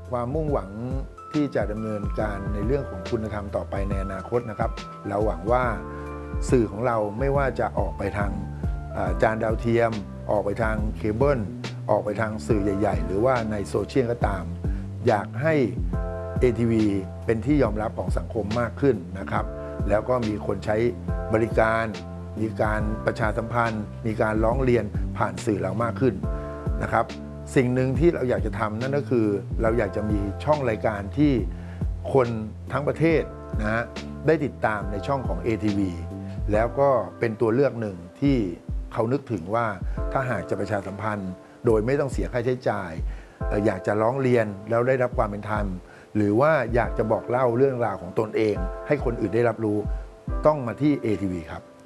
ความมุ่งหวังที่จะดำเนินการในเรื่องของคุณธรรมต่อไปในอนาคตนะครับเราหวังว่าสื่อของเราไม่ว่าจะออกไปทางจานดาวเทียมออกไปทางเคเบิลออกไปทางสื่อใหญ่ๆหรือว่าในโซเชียลก็ตามอยากให้ ATV เป็นที่ยอมรับของสังคมมากขึ้นนะครับแล้วก็มีคนใช้บริการมีการประชาสัมพันธ์มีการร้องเรียนผ่านสื่อเรามากขึ้นนะครับสิ่งหนึ่งที่เราอยากจะทำนั่นก็คือเราอยากจะมีช่องรายการที่คนทั้งประเทศนะฮะได้ติดตามในช่องของ ATV แล้วก็เป็นตัวเลือกหนึ่งที่เขานึกถึงว่าถ้าหากจะประชาสัมพันธ์โดยไม่ต้องเสียค่าใช้จ่ายอยากจะร้องเรียนแล้วได้รับความเป็นธรรมหรือว่าอยากจะบอกเล่าเรื่องราวของตนเองให้คนอื่นได้รับรู้ต้องมาที่ ATV ครับ